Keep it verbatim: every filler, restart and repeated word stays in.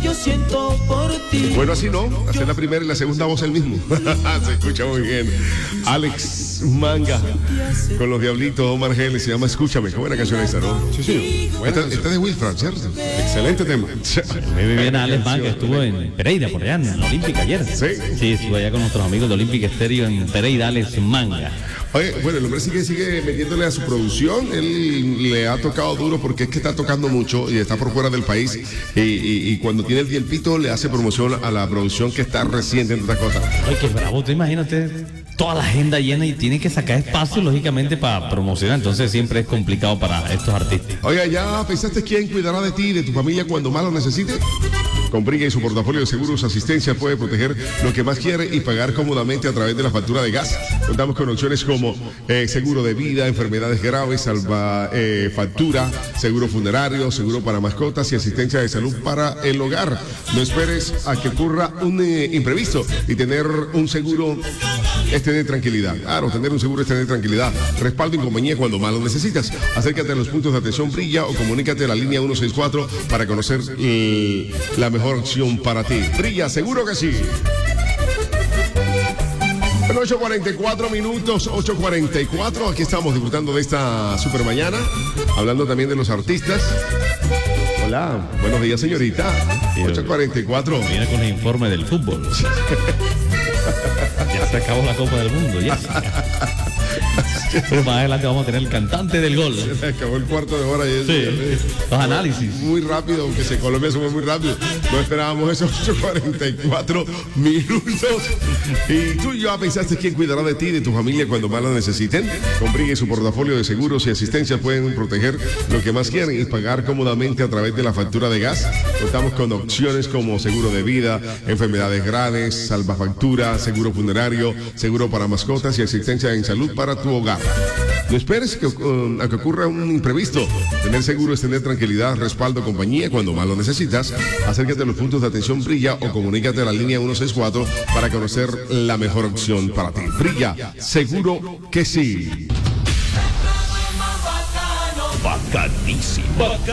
yo siento por ti. Bueno, así no, hacer la primera y la segunda voz el mismo. Se escucha muy bien. Alex Manga con los Diablitos, Omar Geles, se llama Escúchame. Qué buena canción esta, ¿no? Sí, sí. Esta, esta es de Wilfran, ¿cierto? Excelente tema. Muy bien, Alex Manga estuvo en Pereira, por allá, en la Olímpica ayer. Sí. Sí, estuvo allá con nuestros amigos de Olímpica Estéreo en Pereira, Alex Manga. Oye, bueno, el hombre sigue, sigue metiéndole a su producción. Él le ha tocado duro porque es que está tocando mucho y está por fuera del país. Y, y, y cuando tiene el tiempito le hace promoción a la producción que está reciente, entre otras cosas. Ay, qué bravo, te imagínate toda la agenda llena y tiene que sacar espacio, lógicamente, para promocionar. Entonces siempre es complicado para estos artistas. Oiga, ¿ya pensaste quién cuidará de ti y de tu familia cuando más lo necesites? Con Brilla y su portafolio de seguros asistencia puede proteger lo que más quiere y pagar cómodamente a través de la factura de gas. Contamos con opciones como eh, seguro de vida, enfermedades graves, salva eh, factura, seguro funerario, seguro para mascotas y asistencia de salud para el hogar. No esperes a que ocurra un eh, imprevisto y tener un seguro es tener tranquilidad. Claro, tener un seguro es tener tranquilidad. Respaldo en compañía cuando más lo necesitas. Acércate a los puntos de atención Brilla o comunícate a la línea ciento sesenta y cuatro para conocer eh, la mejor mejor opción para ti. Brilla, seguro que sí. Bueno, ocho cuarenta y cuatro minutos, ocho cuarenta y cuatro. Aquí estamos disfrutando de esta super mañana, hablando también de los artistas. Hola, buenos días, señorita. ocho cuarenta y cuatro. Viene con el informe del fútbol. Ya se acabó la Copa del Mundo, ya. Pero más adelante vamos a tener el cantante del gol. Se acabó el cuarto de hora y sí, los análisis. Muy rápido, aunque se Colombia se fue muy rápido. No esperábamos esos ocho cuarenta y cuatro minutos. Y tú ya pensaste quién cuidará de ti y de tu familia cuando más lo necesiten. Con Brilla y su portafolio de seguros y asistencia pueden proteger lo que más quieren y pagar cómodamente a través de la factura de gas. Contamos con opciones como seguro de vida, enfermedades graves, salvafactura, seguro funerario, seguro para mascotas y asistencia en salud para tu hogar. No esperes que, uh, a que ocurra un imprevisto. Tener seguro es tener tranquilidad, respaldo, compañía cuando más lo necesitas. Acércate a los puntos de atención Brilla o comunícate a la línea ciento sesenta y cuatro para conocer la mejor opción para ti. Brilla, seguro que sí. Bacanísimo.